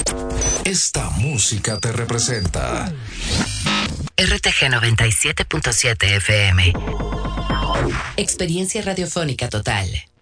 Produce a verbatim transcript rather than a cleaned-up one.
Esta música te representa. R T G noventa y siete punto siete F M. Experiencia radiofónica total.